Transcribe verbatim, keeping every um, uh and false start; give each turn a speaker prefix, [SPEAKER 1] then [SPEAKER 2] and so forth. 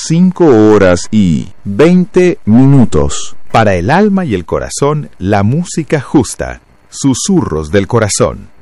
[SPEAKER 1] cinco horas y veinte minutos. Para el alma y el corazón, la música justa. Susurros del corazón.